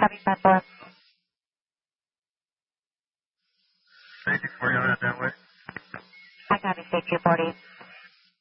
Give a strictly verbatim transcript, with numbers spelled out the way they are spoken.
Copy, five four. Safety forty on that way. I copy, state two forty.